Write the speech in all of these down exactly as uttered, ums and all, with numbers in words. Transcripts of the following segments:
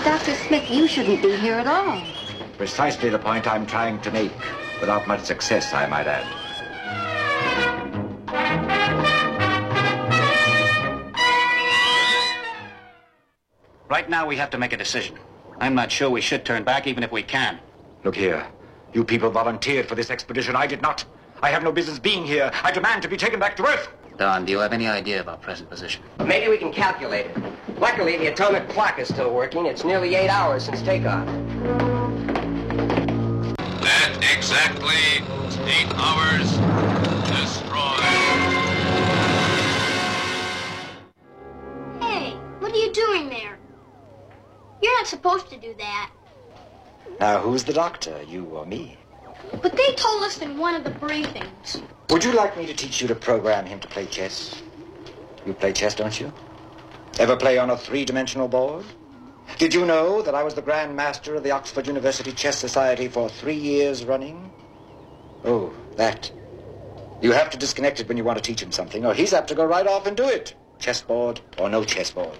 Doctor Smith, you shouldn't be here at all. Precisely the point I'm trying to make, without much success, I might add. Right now, we have to make a decision. I'm not sure we should turn back, even if we can. Look here. You people volunteered for this expedition. I did not. I have no business being here. I demand to be taken back to Earth. Don, do you have any idea of our present position? Maybe we can calculate it. Luckily, the atomic clock is still working. It's nearly eight hours since takeoff. At exactly eight hours, destroy. Hey, what are you doing there? You're not supposed to do that. Now, who's the doctor, you or me? But they told us in one of the briefings. Would you like me to teach you to program him to play chess? You play chess, don't you? Ever play on a three-dimensional board? Did you know that I was the Grand Master of the Oxford University Chess Society for three years running? Oh, that. You have to disconnect it when you want to teach him something, or he's apt to go right off and do it. Chessboard or no chessboard.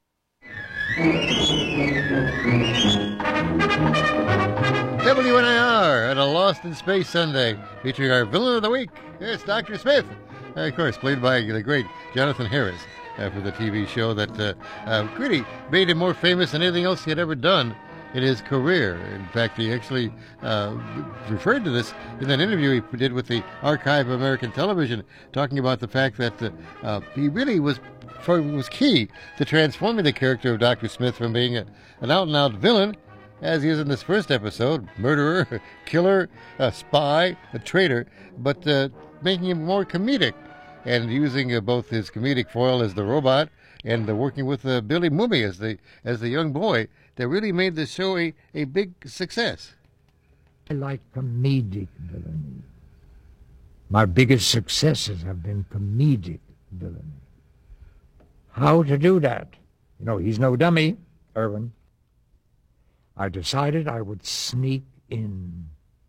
W N I R and a Lost in Space Sunday, featuring our villain of the week. It's Doctor Smith, uh, of course, played by the great Jonathan Harris uh, for the T V show that uh, uh, really made him more famous than anything else he had ever done in his career. In fact, he actually uh, referred to this in that interview he did with the Archive of American Television, talking about the fact that uh, uh, he really was for, was key to transforming the character of Doctor Smith from being a, an out-and-out villain, as he is in this first episode, murderer, killer, a spy, a traitor, but uh, making him more comedic and using uh, both his comedic foil as the robot and uh, working with uh, Billy Mooney as the as the young boy that really made the show a, a big success. I like comedic villainy. My biggest successes have been comedic villainy. How to do that? You know, he's no dummy, Irwin. I decided I would sneak in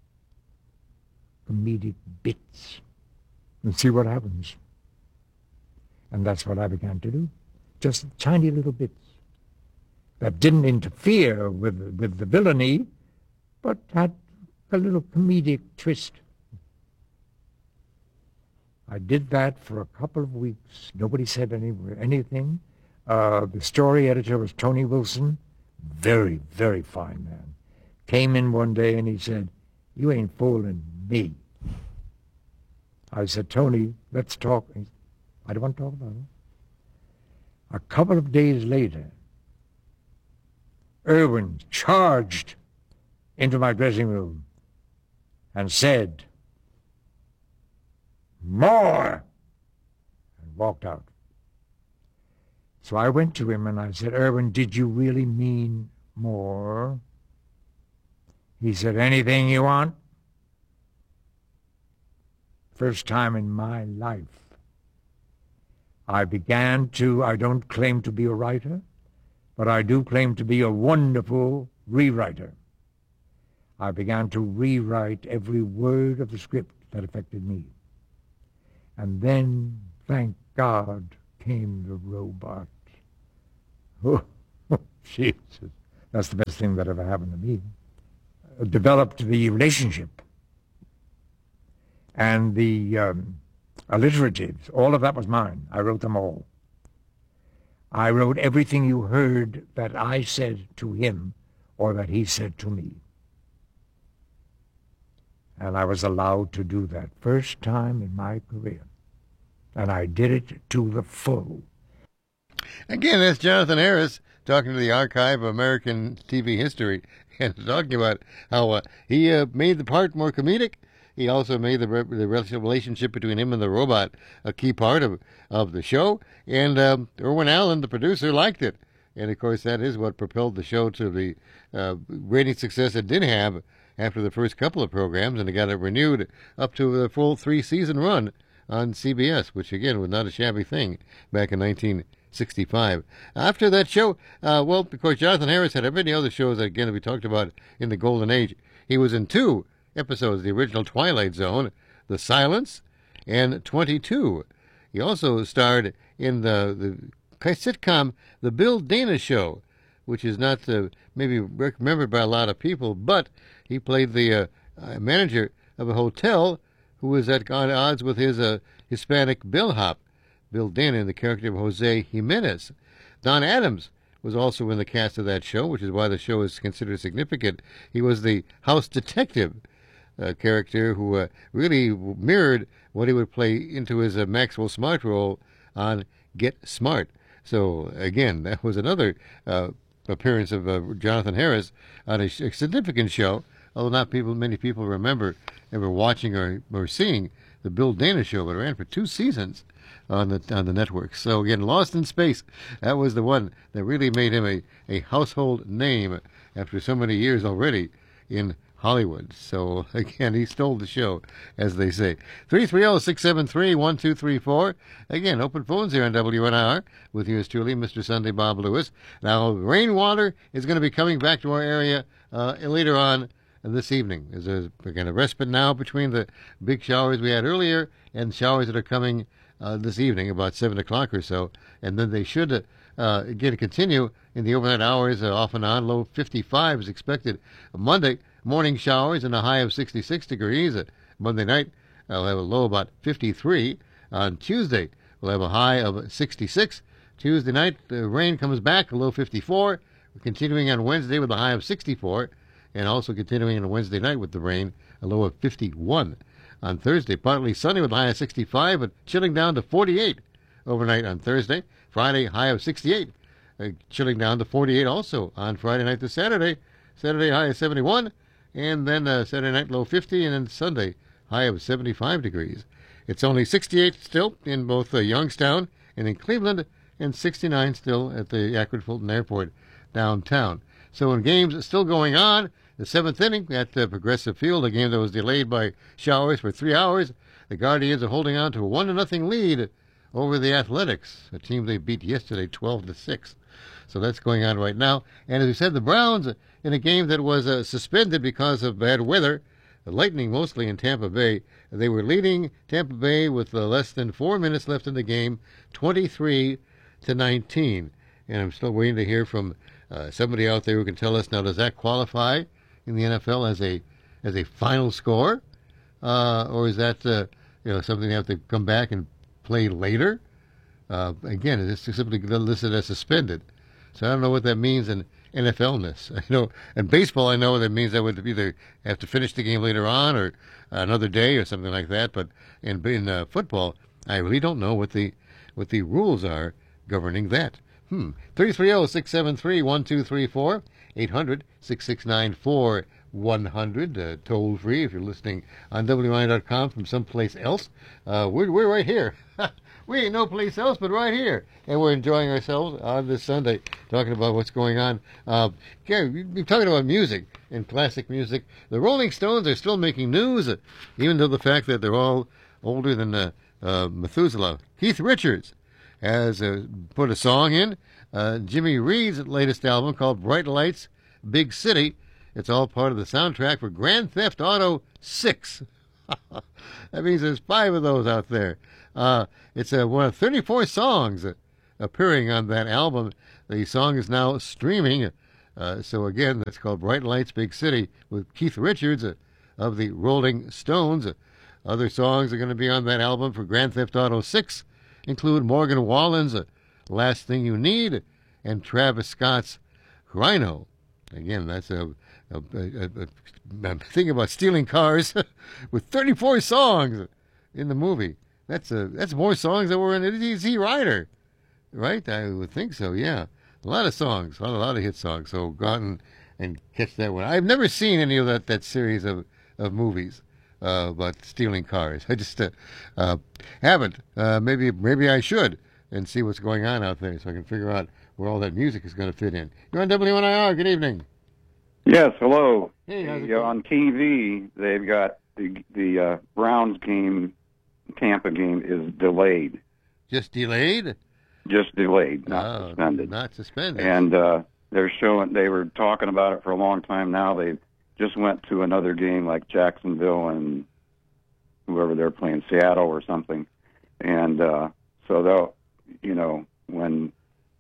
comedic bits and see what happens. And that's what I began to do. Just tiny little bits that didn't interfere with, with the villainy, but had a little comedic twist. I did that for a couple of weeks. Nobody said any, anything. Uh, the story editor was Tony Wilson. Very, very fine man. Came in one day and he said, "You ain't fooling me." I said, "Tony, let's talk." He said, "I don't want to talk about it." A couple of days later, Irwin charged into my dressing room and said, "More!" and walked out. So I went to him and I said, "Irwin, did you really mean more?" He said, "Anything you want." First time in my life, I began to, I don't claim to be a writer, but I do claim to be a wonderful rewriter. I began to rewrite every word of the script that affected me. And then, thank God, came the robot. Oh, Jesus. That's the best thing that ever happened to me. Uh, developed the relationship and the um, alliteratives. All of that was mine. I wrote them all. I wrote everything you heard that I said to him or that he said to me. And I was allowed to do that first time in my career. And I did it to the full. Again, that's Jonathan Harris talking to the Archive of American T V History and talking about how uh, he uh, made the part more comedic. He also made the, re- the relationship between him and the robot a key part of, of the show. And um, Irwin Allen, the producer, liked it. And, of course, that is what propelled the show to the uh, rating success it did have after the first couple of programs. And it got it renewed up to the full three-season run on C B S, which, again, was not a shabby thing back in nineteen sixty-five. After that show, uh, well, of course, Jonathan Harris had many other shows that, again, we talked about in the Golden Age. He was in two episodes, the original Twilight Zone, The Silence, and twenty-two. He also starred in the, the sitcom The Bill Dana Show, which is not uh, maybe remembered by a lot of people, but he played the uh, uh, manager of a hotel who was at odds with his uh, Hispanic bellhop, Bill Dana, in the character of Jose Jimenez. Don Adams was also in the cast of that show, which is why the show is considered significant. He was the house detective uh, character who uh, really mirrored what he would play into his uh, Maxwell Smart role on Get Smart. So, again, that was another uh, appearance of uh, Jonathan Harris on a, a significant show, although not people, many people remember ever watching or, or seeing the Bill Dana show, but it ran for two seasons on the on the network. So again, Lost in Space, that was the one that really made him a, a household name after so many years already in Hollywood. So again, he stole the show, as they say. three three zero, six seven three, one two three four. Again, open phones here on W N I R with yours truly, Mister Sunday Bob Lewis. Now, rainwater is going to be coming back to our area uh, later on this evening. There's a, again, a respite now between the big showers we had earlier and showers that are coming uh, this evening, about seven o'clock or so. And then they should, uh, uh, again, continue in the overnight hours, uh, off and on. Low fifty-five is expected. Monday, morning showers and a high of sixty-six degrees. Uh, Monday night, uh, we'll have a low about fifty-three. On Tuesday, we'll have a high of sixty-six. Tuesday night, the rain comes back, a low fifty-four. We're continuing on Wednesday with a high of sixty-four. And also continuing on Wednesday night with the rain, a low of fifty-one. On Thursday, partly sunny with a high of sixty-five, but chilling down to forty-eight overnight on Thursday. Friday, high of sixty-eight, uh, chilling down to forty-eight also on Friday night to Saturday. Saturday, high of seventy-one, and then uh, Saturday night, low fifty, and then Sunday, high of seventy-five degrees. It's only sixty-eight still in both uh, Youngstown and in Cleveland, and sixty-nine still at the Akron Fulton Airport downtown. So in games still going on, the seventh inning at uh, Progressive Field, a game that was delayed by showers for three hours. The Guardians are holding on to a one to nothing lead over the Athletics, a team they beat yesterday twelve to six. So that's going on right now. And as we said, the Browns, uh, in a game that was uh, suspended because of bad weather, the Lightning mostly in Tampa Bay, they were leading Tampa Bay with uh, less than four minutes left in the game, twenty-three to nineteen. And I'm still waiting to hear from uh, somebody out there who can tell us, now, does that qualify in the N F L as a as a final score, uh, or is that uh, you know something they have to come back and play later? Uh, again, it's simply listed as suspended, so I don't know what that means in N F L-ness. I know in baseball, I know that means I would either have to finish the game later on or another day or something like that. But in in uh, football, I really don't know what the what the rules are governing that. Hmm. three three zero, six seven three, one two three four. eight hundred, six six nine, four one hundred, uh, toll free if you're listening on W I dot com from someplace else. Uh, we're, we're right here. We ain't no place else but right here. And we're enjoying ourselves on this Sunday, talking about what's going on. Uh, Gary, we're talking about music and classic music. The Rolling Stones are still making news, uh, even though the fact that they're all older than uh, uh, Methuselah. Keith Richards has uh, put a song in. Uh, Jimmy Reed's latest album called Bright Lights, Big City. It's all part of the soundtrack for Grand Theft Auto six. That means there's five of those out there. Uh, it's uh, one of thirty-four songs uh, appearing on that album. The song is now streaming. Uh, so again, that's called Bright Lights, Big City with Keith Richards uh, of the Rolling Stones. Uh, other songs are going to be on that album for Grand Theft Auto six include Morgan Wallen's uh, Last Thing You Need and Travis Scott's Rhino. Again, that's a, a, a, a, a thing about stealing cars with thirty-four songs in the movie. That's a, that's more songs than were in Easy Rider, right? I would think so, yeah. A lot of songs, a lot, a lot of hit songs. So go out and, and catch that one. I've never seen any of that, that series of, of movies uh, about stealing cars. I just uh, uh, haven't. Uh, maybe maybe I should and see what's going on out there so I can figure out where all that music is going to fit in. You're on W N I R. Good evening. Yes, hello. Hey, how's it Yeah, going? on T V, they've got the the uh, Browns game, Tampa game is delayed. Just delayed? Just delayed, not Oh, suspended. Not suspended. And uh, they're showing. They were talking about it for a long time now. They just went to another game like Jacksonville and whoever they're playing, Seattle or something. And uh, so they'll, you know, when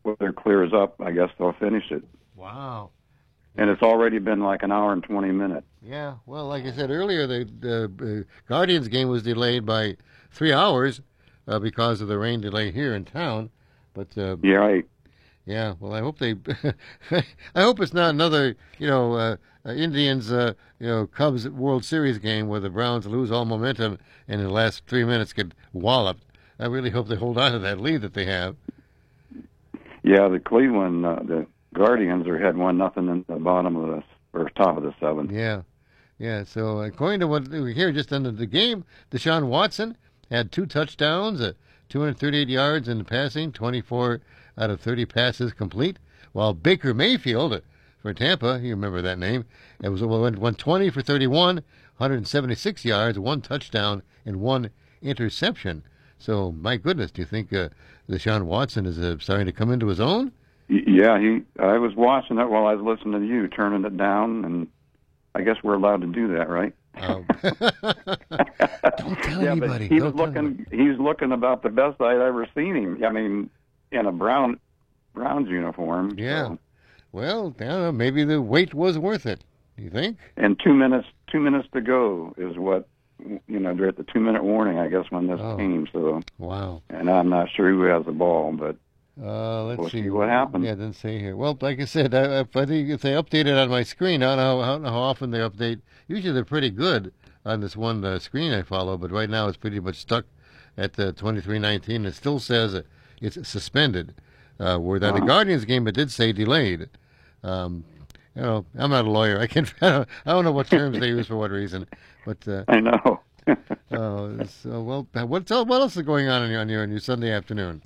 weather clears up, I guess they'll finish it. Wow. And it's already been like an hour and twenty minutes. Yeah, well, like I said earlier, the, the uh, Guardians game was delayed by three hours uh, because of the rain delay here in town. But uh, Yeah, right. yeah, well, I hope they. I hope it's not another, you know, uh, uh, Indians, uh, you know, Cubs World Series game where the Browns lose all momentum and in the last three minutes get walloped. I really hope they hold on to that lead that they have. Yeah, the Cleveland, uh, the Guardians are had one nothing in the bottom of the or top of the seventh. Yeah, yeah. So according to what we hear just under the game, Deshaun Watson had two touchdowns, uh, two hundred thirty-eight yards in the passing, twenty-four out of thirty passes complete. While Baker Mayfield uh, for Tampa, you remember that name, it was went went twenty for thirty-one, one hundred seventy-six yards, one touchdown, and one interception. So my goodness, do you think uh, Deshaun Watson is uh, starting to come into his own? Yeah, he. I was watching it while I was listening to you, turning it down, and I guess we're allowed to do that, right? Oh. Don't tell yeah, anybody. But he Don't was tell looking. He's looking about the best I'd ever seen him. I mean, in a brown Browns uniform. Yeah. So. Well, I don't know. Maybe the wait was worth it. You think? And two minutes. Two minutes to go is what. You know, they're at the two-minute warning, I guess, when this Oh. came. So. Wow. And I'm not sure who has the ball, but. Uh, let's we'll see. see what happens. Yeah, it didn't say here. Well, like I said, I, I think if they update it on my screen, I don't know how, I don't know how often they update. Usually they're pretty good on this one uh, screen I follow, but right now it's pretty much stuck at the twenty-three nineteen. It still says it's suspended. Uh, where that Uh-huh. the Guardians game, it did say delayed. Um, you know, I'm not a lawyer. I can't. I don't, I don't know what terms they use for what reason, but uh, I know. uh, so well, what's what else is going on on your on your, on your Sunday afternoon?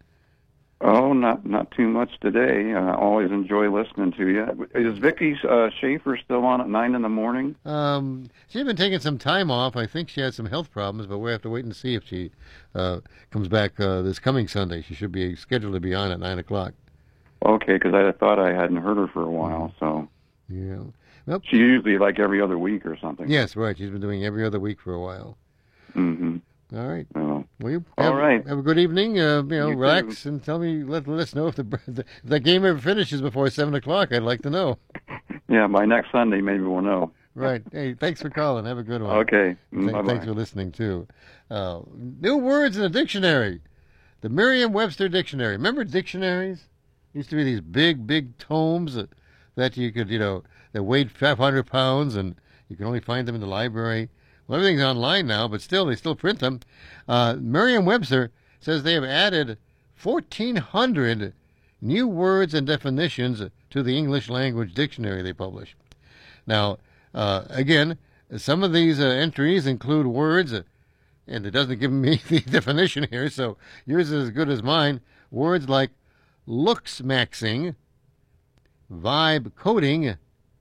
Oh, not not too much today. I always enjoy listening to you. Is Vicky uh, Schaefer still on at nine in the morning? Um, she's been taking some time off. I think she had some health problems, but we have to wait and see if she uh, comes back uh, this coming Sunday. She should be scheduled to be on at nine o'clock. Okay, because I thought I hadn't heard her for a while. So Yeah. Well, she usually like every other week or something. yes, right. She's been doing every other week for a while. Mm-hmm. All right. Oh. Well, you All have, right. have a good evening. Uh, you know, You relax and tell me. Let, let us know if the, the if the game ever finishes before seven o'clock. I'd like to know. Yeah, by next Sunday maybe we'll know. Right. Hey, thanks for calling. Have a good one. Okay. Th- Bye-bye. Thanks for listening too. Uh, new words in the dictionary. The Merriam-Webster dictionary. Remember dictionaries? Used to be these big, big tomes that, that you could, you know, that weighed five hundred pounds, and you can only find them in the library. Well, everything's online now, but still, they still print them. Uh, Merriam-Webster says they have added fourteen hundred new words and definitions to the English language dictionary they publish. Now, uh, again, some of these uh, entries include words, uh, and it doesn't give me the definition here, so yours is as good as mine. Words like looks-maxing, vibe coding,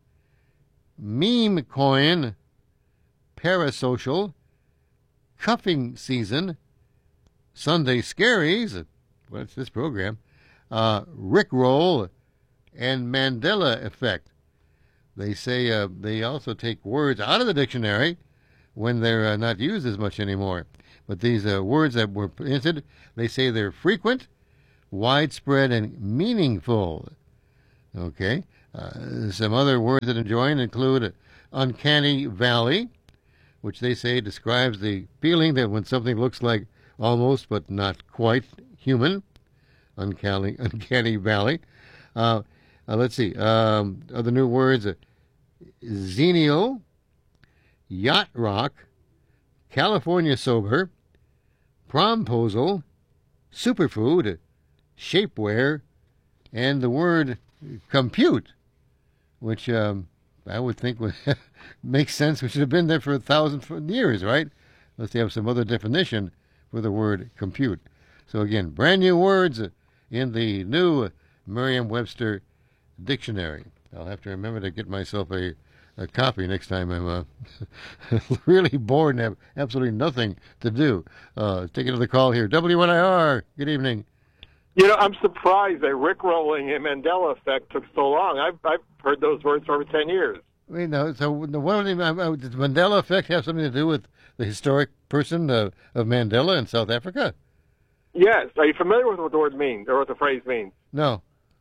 meme coin, parasocial, cuffing season, Sunday scaries, what's this program, uh, Rickroll, and Mandela effect. They say uh, they also take words out of the dictionary when they're uh, not used as much anymore. But these uh, words that were printed, they say they're frequent, widespread, and meaningful. Okay. Uh, some other words that join include uncanny valley, which they say describes the feeling that when something looks like almost but not quite human. Uncanny, uncanny valley. Uh, uh, let's see. Um, other new words: uh, zenio, yacht rock, California sober, promposal, superfood, shapewear, and the word compute, which um, I would think would make sense. We should have been there for a thousand years, right? Unless they have some other definition for the word compute. So again, brand new words in the new Merriam-Webster dictionary. I'll have to remember to get myself a, a copy next time I'm uh, really bored and have absolutely nothing to do. Uh, take another call here. W N I R, good evening. You know, I'm surprised that Rickrolling and Mandela effect took so long. I've I've heard those words for over ten years. You know, so the one of them, uh, does Mandela effect have something to do with the historic person uh, of Mandela in South Africa? Yes. Are you familiar with what the word means or what the phrase means? No.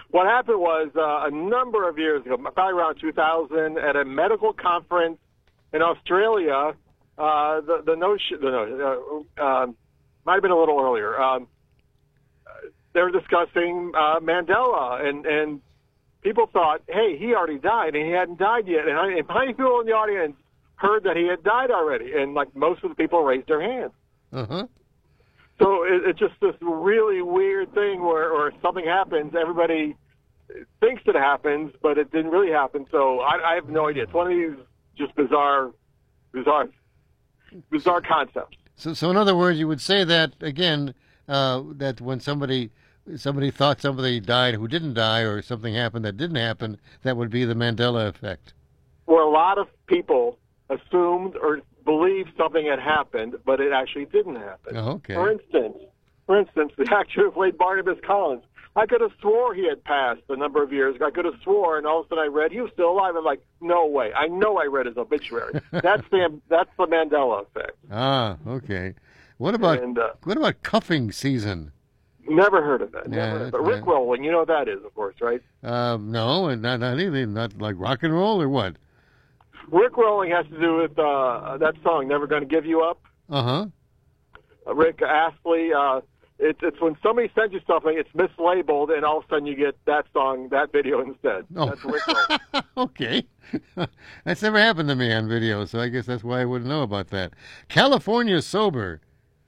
What happened was uh, a number of years ago, probably around two thousand, at a medical conference in Australia, uh, the, the notion, the, no, uh, uh, might have been a little earlier, um, they were discussing uh, Mandela, and, and people thought, hey, he already died, and he hadn't died yet. And, I, and how many people in the audience heard that he had died already? And, like, most of the people raised their hands. Uh-huh. So it, it's just this really weird thing where, where something happens, everybody thinks it happens, but it didn't really happen. So I, I have no idea. It's one of these just bizarre, bizarre, bizarre concepts. So, so in other words, you would say that again, uh, that when somebody somebody thought somebody died who didn't die, or something happened that didn't happen, that would be the Mandela effect. Where a lot of people assumed or believed something had happened, but it actually didn't happen. Oh, okay. For instance, for instance, the actor who played Barnabas Collins, I could have swore he had passed a number of years ago. I could have swore, and all of a sudden I read he was still alive. I'm like, no way. I know I read his obituary. That's the that's the Mandela effect. Ah, okay. What about and, uh, what about cuffing season? Never heard of that. Yeah, Never heard. But Rick rolling, you know what that is, of course, right? Um, no, and not not anything, not like rock and roll or what? Rick rolling has to do with uh, that song, "Never Gonna Give You Up." Uh-huh. Uh, Rick Astley. Uh, it's it's when somebody sends you something, it's mislabeled, and all of a sudden you get that song, that video instead. Oh. That's Rick rolling. Okay. That's never happened to me on video, so I guess that's why I wouldn't know about that. California Sober.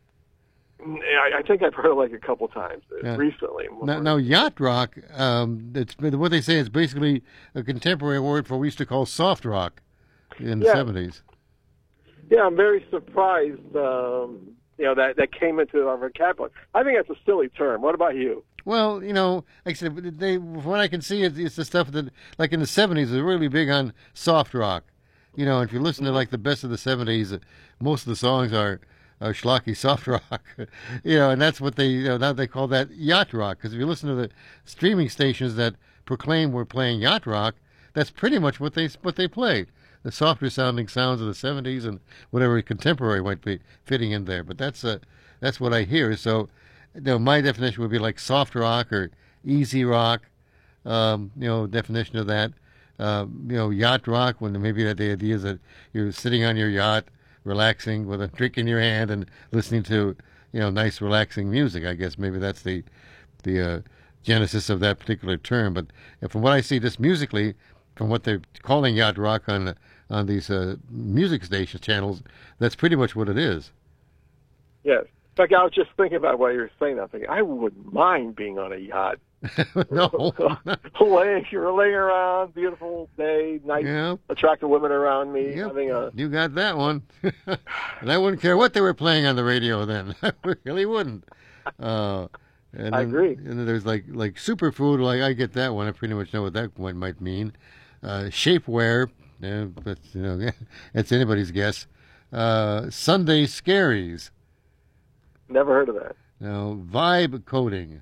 I, I think I've heard it like a couple times uh, recently. Now, now, yacht rock, um, it's what they say is basically a contemporary word for what we used to call soft rock in Yeah. the seventies. Yeah, I'm very surprised. Um, you know that that came into our vocabulary. I think that's a silly term. What about you? Well, you know, like I said, they, from what I can see, it's, it's the stuff that, like in the seventies, they're really big on soft rock. You know, if you listen to like the best of the seventies, most of the songs are, are schlocky soft rock. You know, and that's what they, you know, now they call that yacht rock. Because if you listen to the streaming stations that proclaim we're playing yacht rock, that's pretty much what they what they play. The softer sounding sounds of the seventies and whatever contemporary might be fitting in there. But that's uh, that's what I hear. So, you know, my definition would be like soft rock or easy rock. Um, you know, definition of that. Uh, you know, yacht rock, when maybe that the idea is that you're sitting on your yacht, relaxing with a drink in your hand and listening to, you know, nice relaxing music. I guess maybe that's the the uh, genesis of that particular term. But from what I see, just musically, from what they're calling yacht rock on on these uh, music station channels, that's pretty much what it is. Yes. In fact, I was just thinking about what you were saying. I'm thinking, I wouldn't mind being on a yacht. No. laying, you're laying around, beautiful day, nice, Yep. attractive women around me. Yep. Having a, You got that one. And I wouldn't care what they were playing on the radio then. I really wouldn't. Uh, and I then, agree. And then there's like like superfood. Like I get that one. I pretty much know what that one might mean. Uh, shapewear. Yeah, but you know, it's anybody's guess. Uh, Sunday scaries. Never heard of that. Now, vibe coding.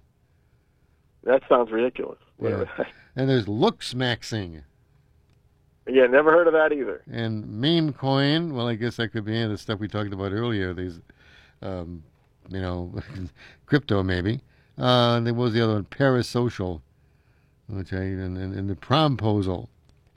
That sounds ridiculous. Yeah. And there's looks maxing. Yeah, never heard of that either. And meme coin. Well, I guess that could be any of the stuff we talked about earlier. These, um, you know, crypto maybe. Uh, and there was the other one, parasocial, which I and, and, and the promposal.